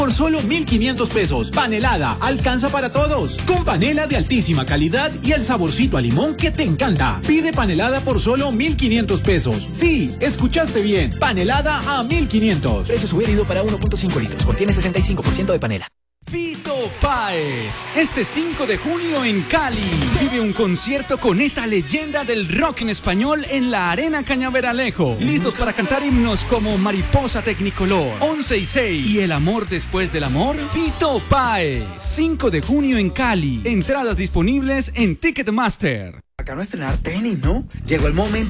por solo 1,500 pesos. Panelada alcanza para todos. Con panela de altísima calidad y el saborcito a limón que te encanta. Pide panelada por solo 1,500 pesos. Sí, escuchaste bien. Panelada a 1,500. Precio sugerido para 1.5 litros. Contiene 65% de panela. Fito Páez, este 5 de junio en Cali. Vive un concierto con esta leyenda del rock en español en la Arena Cañaveralejo. Listos para cantar himnos como Mariposa Tecnicolor, 11 y 6 y El amor después del amor. Fito Páez, 5 de junio en Cali. Entradas disponibles en Ticketmaster. Acá no estrenar tenis, ¿no? Llegó el momento